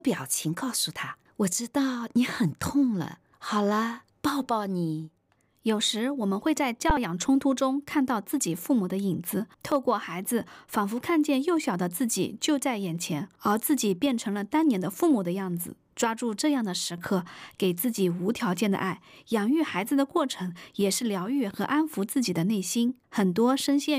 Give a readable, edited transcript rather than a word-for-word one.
表情告诉他，我知道你很痛了，好了，抱抱你。 有时我们会在教养冲突中看到自己父母的影子，透过孩子，仿佛看见幼小的自己就在眼前，而自己变成了当年的父母的样子。抓住这样的时刻，给自己无条件的爱，养育孩子的过程也是疗愈和安抚自己的内心。很多深陷